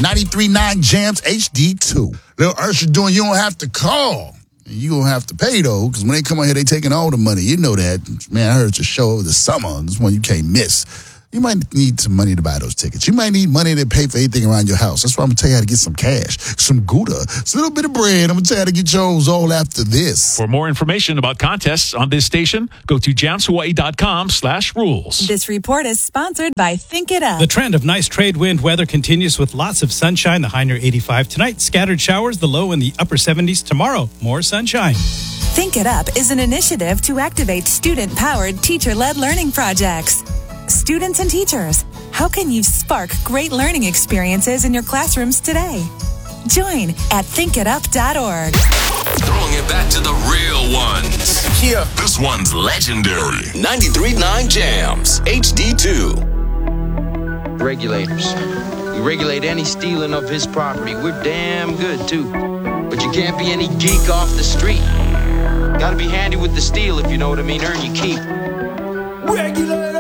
93.9 Jams HD2. Little Usher doing You Don't Have to Call. You gonna have to pay, though, because when they come out here, they taking all the money. You know that. Man, I heard your show over the summer. This one you can't miss. You might need some money to buy those tickets. You might need money to pay for anything around your house. That's why I'm going to tell you how to get some cash, some Gouda, a little bit of bread. I'm going to tell you how to get yours all after this. For more information about contests on this station, go to jamshawaii.com/rules. This report is sponsored by Think It Up. The trend of nice trade wind weather continues with lots of sunshine, the high near 85 tonight. Scattered showers, the low in the upper 70s. Tomorrow, more sunshine. Think It Up is an initiative to activate student-powered, teacher-led learning projects. Students and teachers, how can you spark great learning experiences in your classrooms today? Join at thinkitup.org. Throwing it back to the real ones. Yeah. This one's legendary. 93.9 Jams, HD2. Regulators. We regulate any stealing of his property. We're damn good, too. But you can't be any geek off the street. Gotta be handy with the steel, if you know what I mean. Earn your keep. Regulators.